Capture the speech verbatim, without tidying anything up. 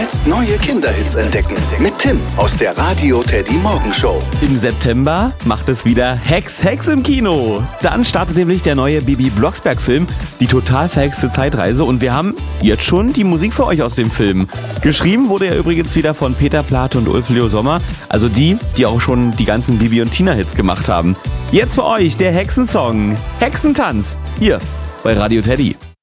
Jetzt neue Kinderhits entdecken. Mit Tim aus der Radio Teddy Morgenshow. Im September macht es wieder Hex Hex im Kino. Dann startet nämlich der neue Bibi Blocksberg-Film, die total verhexte Zeitreise. Und wir haben jetzt schon die Musik für euch aus dem Film. Geschrieben wurde er übrigens wieder von Peter Plate und Ulf Leo Sommer. Also die, die auch schon die ganzen Bibi und Tina-Hits gemacht haben. Jetzt für euch der Hexensong Hexentanz. Hier bei Radio Teddy.